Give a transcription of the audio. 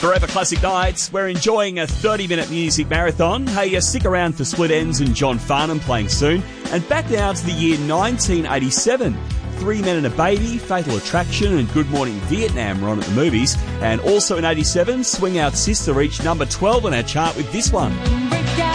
Forever Classic Nights, we're enjoying a 30-minute music marathon. Hey, stick around for Split Enz and John Farnham playing soon. And back now to the year 1987. Three Men and a Baby, Fatal Attraction and Good Morning Vietnam were on at the movies. And also in 87, Swing Out Sister reached number 12 on our chart with this one.